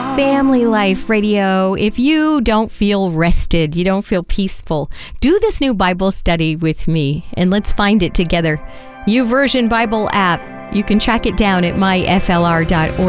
Family Life Radio. If you don't feel rested, you don't feel peaceful, do this new Bible study with me and let's find it together. YouVersion Bible app. You can track it down at myflr.org.